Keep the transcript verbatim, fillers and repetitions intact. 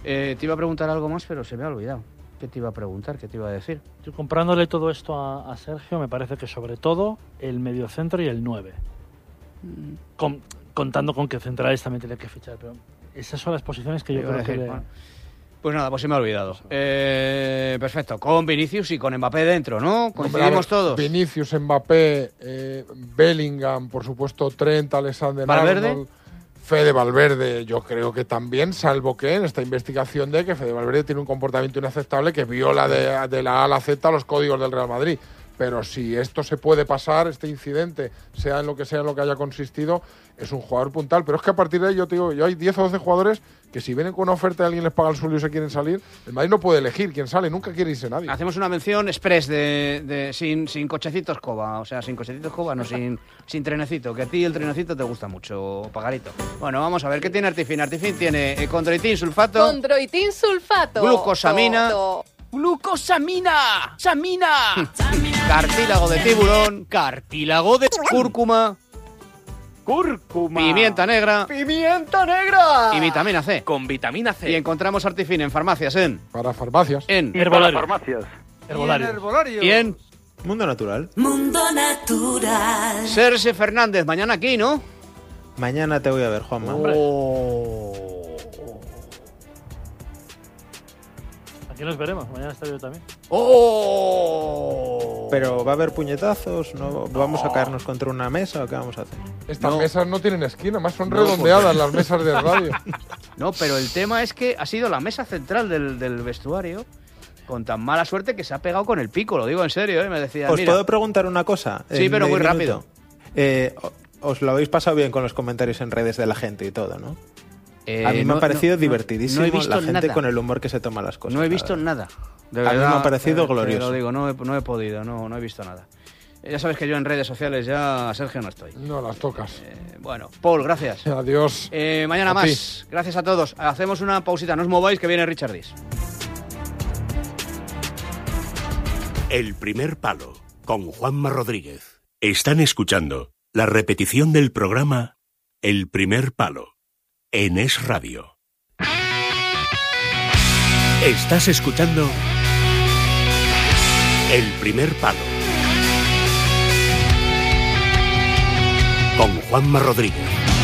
Eh, te iba a preguntar algo más, pero se me ha olvidado. ¿Qué te iba a preguntar? ¿Qué te iba a decir? Yo, comprándole todo esto a, a Sergio, me parece que sobre todo el mediocentro y el nueve. Mm. Con, contando con que centrales también tiene que fichar, pero esas son las posiciones que yo creo decir, que le... bueno. Pues nada, pues se me ha olvidado. Eh, perfecto, con Vinicius y con Mbappé dentro, ¿no? Coincidimos todos. Vinicius, Mbappé, eh, Bellingham, por supuesto, Trent, Alexander Valverde. Arnold, Fede Valverde, yo creo que también, salvo que en esta investigación de que Fede Valverde tiene un comportamiento inaceptable que viola de, de la A a la Z los códigos del Real Madrid. Pero si esto se puede pasar, este incidente, sea en lo que sea en lo que haya consistido, es un jugador puntal. Pero es que a partir de ahí yo te digo, yo hay diez o doce jugadores que si vienen con una oferta y alguien les paga el sueldo y se quieren salir, el Madrid no puede elegir quién sale, nunca quiere irse nadie. Hacemos una mención express de, de sin, sin cochecitos coba, o sea, sin cochecitos coba, no sin, sin trenecito, que a ti el trenecito te gusta mucho, Pagarito. Bueno, vamos a ver, ¿qué tiene Artifin? Artifin tiene eh, condroitin sulfato, Condroitin sulfato, glucosamina, to, to. ¡Glucosamina! ¡Samina! Cartílago de tiburón, cartílago de cúrcuma, cúrcuma, pimienta negra, pimienta negra y vitamina C. Con vitamina C. Y encontramos Artifin en farmacias, en... Para farmacias. En... Herbolario. Para farmacias. Herbolario. Y en herbolario. Y en... Mundo Natural. Mundo Natural. Sergio Fernández, mañana aquí, ¿no? Mañana te voy a ver, Juanma. Oh. Aquí nos veremos, mañana estaré yo también. ¡Oh! Pero va a haber puñetazos, ¿no? ¿Vamos a caernos contra una mesa o qué vamos a hacer? Estas No. mesas no tienen esquina, más son No, redondeadas las mesas de radio. No, pero el tema es que ha sido la mesa central del, del vestuario con tan mala suerte que se ha pegado con el pico, lo digo en serio, ¿eh? Me decía, ¿Os mira, puedo preguntar una cosa? Sí, En pero muy medio rápido. minuto. Eh, os lo habéis pasado bien con los comentarios en redes de la gente y todo, ¿no? eh, A mí me no- ha parecido no- divertidísimo no he visto la gente nada. con el humor que se toma las cosas. No he la visto verdad. nada. De A mí me verdad, ha parecido te- te glorioso. Lo digo, no he, no he podido, no, no he visto nada. Eh, Ya sabes que yo en redes sociales ya, Sergio, no estoy. No las tocas. Eh, bueno, Paul, gracias. Adiós. Eh, mañana A más. ti. Gracias a todos. Hacemos una pausita, no os mováis que viene Richard Dis. El primer palo, con Juanma Rodríguez. Están escuchando la repetición del programa El primer palo, en Es Radio. Estás escuchando El primer palo, con Juanma Rodríguez.